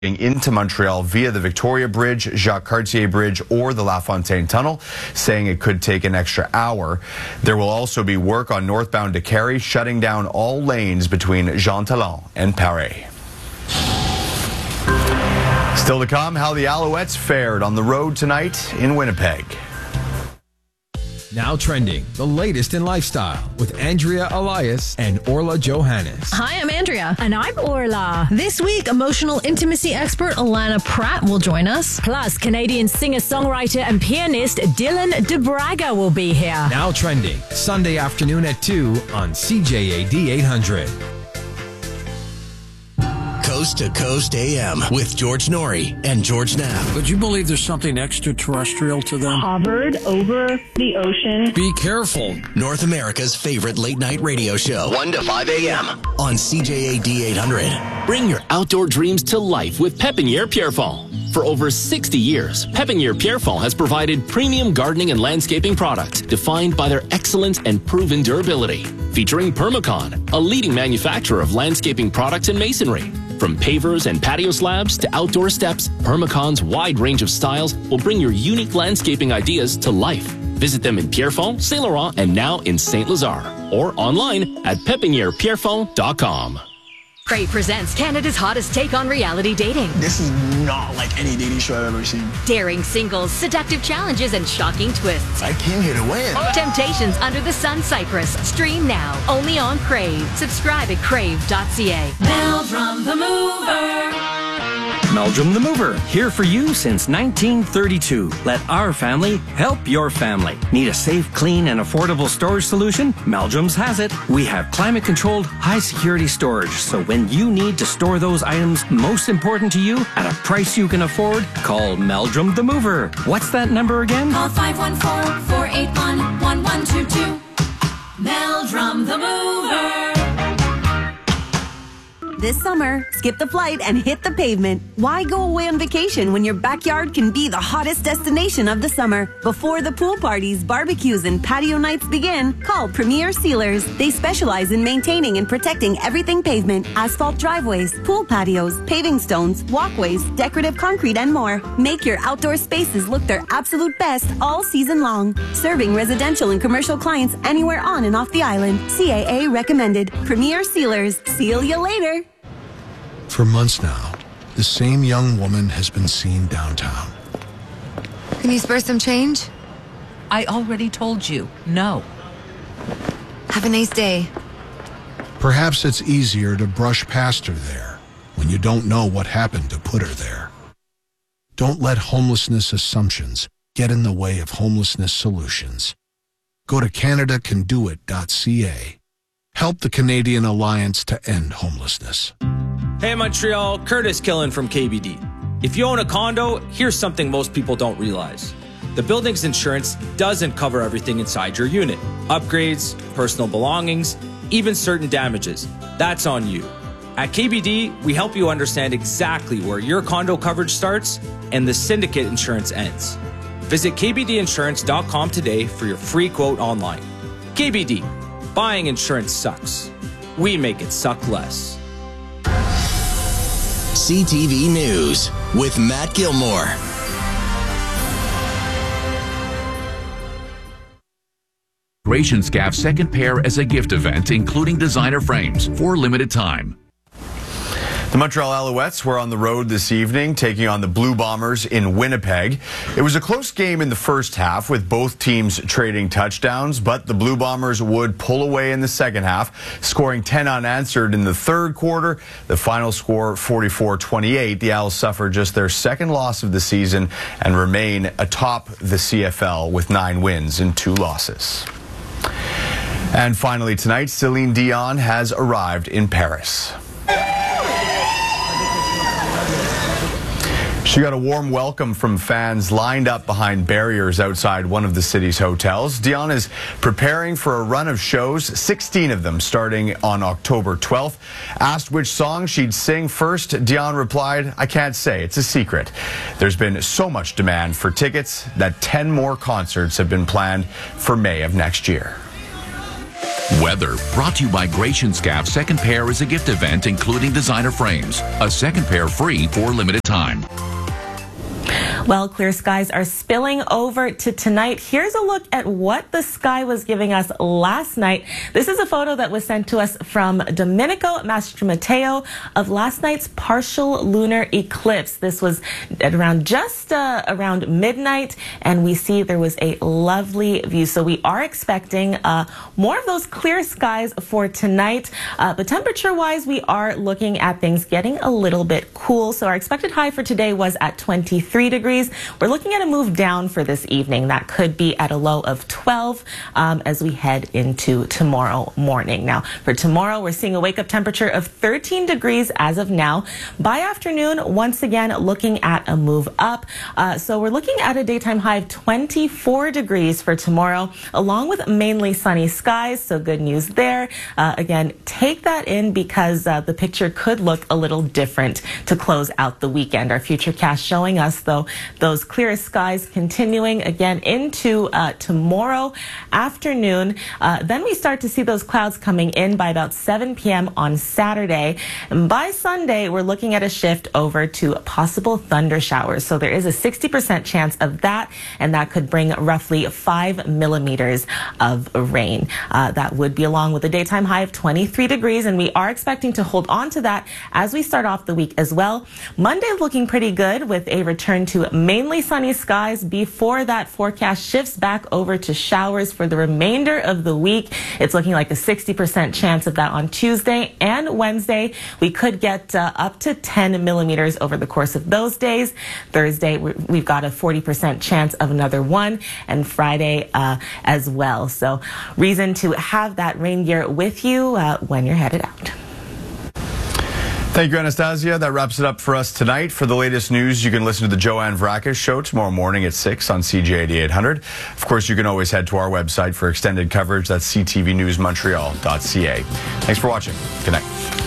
into Montreal via the Victoria Bridge, Jacques Cartier Bridge, or the La Fontaine Tunnel, saying it could take an extra hour. There will also be work on northbound to Carey, shutting down all lanes between Jean Talon and Paris. Still to come, how the Alouettes fared on the road tonight in Winnipeg. Now trending, the latest in lifestyle with Andrea Elias and Orla Johannes. Hi, I'm Andrea. And I'm Orla. This week, emotional intimacy expert Alana Pratt will join us. Plus, Canadian singer-songwriter and pianist Dylan DeBraga will be here. Now trending, Sunday afternoon at 2 on CJAD 800. Coast to Coast AM with George Norrie and George Knapp. Would you believe there's something extraterrestrial to them? Hovered over the ocean. Be careful. North America's favorite late night radio show, 1 to 5 a.m. on CJAD 800. Bring your outdoor dreams to life with Pépinière Pierrefonds. For over 60 years, Pépinière Pierrefonds has provided premium gardening and landscaping products defined by their excellence and proven durability. Featuring Permacon, a leading manufacturer of landscaping products and masonry. From pavers and patio slabs to outdoor steps, Permacon's wide range of styles will bring your unique landscaping ideas to life. Visit them in Pierrefonds, Saint Laurent, and now in Saint Lazare, or online at pepinierpierrefonds.com. Crave presents Canada's hottest take on reality dating. This is not like any dating show I've ever seen. Daring singles, seductive challenges, and shocking twists. I came here to win. Temptations Under the Sun Cyprus. Stream now, only on Crave. Subscribe at crave.ca. Meldrum the Mover. Meldrum the Mover, here for you since 1932. Let our family help your family. Need a safe, clean, and affordable storage solution? Meldrum's has it. We have climate-controlled, high-security storage, so when you need to store those items most important to you at a price you can afford, call Meldrum the Mover. What's that number again? Call 514-481-1122. Meldrum the Mover. This summer, skip the flight and hit the pavement. Why go away on vacation when your backyard can be the hottest destination of the summer? Before the pool parties, barbecues, and patio nights begin, call Premier Sealers. They specialize in maintaining and protecting everything pavement, asphalt driveways, pool patios, paving stones, walkways, decorative concrete, and more. Make your outdoor spaces look their absolute best all season long. Serving residential and commercial clients anywhere on and off the island. CAA recommended. Premier Sealers. Seal you later. For months now, the same young woman has been seen downtown. Can you spare some change? I already told you, no. Have a nice day. Perhaps it's easier to brush past her there when you don't know what happened to put her there. Don't let homelessness assumptions get in the way of homelessness solutions. Go to CanadaCanDoIt.ca. Help the Canadian Alliance to End Homelessness. Hey Montreal, Curtis Killen from KBD. If you own a condo, here's something most people don't realize. The building's insurance doesn't cover everything inside your unit. Upgrades, personal belongings, even certain damages. That's on you. At KBD, we help you understand exactly where your condo coverage starts and the syndicate insurance ends. Visit kbdinsurance.com today for your free quote online. KBD, buying insurance sucks. We make it suck less. CTV News with Matt Gilmore. Gratian-Scaff's second pair as a gift event, including designer frames for limited time. The Montreal Alouettes were on the road this evening, taking on the Blue Bombers in Winnipeg. It was a close game in the first half, with both teams trading touchdowns, but the Blue Bombers would pull away in the second half, scoring 10 unanswered in the third quarter. The final score, 44-28. The Owls suffered just their second loss of the season and remain atop the CFL with 9 wins and 2 losses. And finally tonight, Celine Dion has arrived in Paris. She got a warm welcome from fans lined up behind barriers outside one of the city's hotels. Dion is preparing for a run of shows, 16 of them starting on October 12th. Asked which song she'd sing first, Dion replied, "I can't say, it's a secret." There's been so much demand for tickets that 10 more concerts have been planned for May of next year. Weather, brought to you by Gratian Scaff. Second pair is a gift event including designer frames. A second pair free for limited time. Well, clear skies are spilling over to tonight. Here's a look at what the sky was giving us last night. This is a photo that was sent to us from Domenico Mastromateo of last night's partial lunar eclipse. This was at around around midnight, and we see there was a lovely view. So we are expecting more of those clear skies for tonight. But temperature-wise, we are looking at things getting a little bit cool. So our expected high for today was at 23 degrees. We're looking at a move down for this evening. That could be at a low of 12 as we head into tomorrow morning. Now, for tomorrow, we're seeing a wake-up temperature of 13 degrees as of now. By afternoon, once again, looking at a move up. So we're looking at a daytime high of 24 degrees for tomorrow, along with mainly sunny skies. So good news there. Again, take that in because the picture could look a little different to close out the weekend. Our futurecast showing us, though, those clear skies continuing again into tomorrow afternoon. Then we start to see those clouds coming in by about 7 p.m. on Saturday. And by Sunday, we're looking at a shift over to possible thunder showers. So there is a 60% chance of that, and that could bring roughly 5 millimeters of rain. That would be along with a daytime high of 23 degrees, and we are expecting to hold on to that as we start off the week as well. Monday looking pretty good with a return to mainly sunny skies before that forecast shifts back over to showers for the remainder of the week. It's looking like a 60% chance of that on Tuesday and Wednesday. We could get up to 10 millimeters over the course of those days. Thursday, we've got a 40% chance of another one, and Friday as well. So reason to have that rain gear with you when you're headed out. Thank you, Anastasia. That wraps it up for us tonight. For the latest news, you can listen to the Joanne Vracas Show tomorrow morning at 6 on CJAD 800. Of course, you can always head to our website for extended coverage. That's ctvnewsmontreal.ca. Thanks for watching. Good night.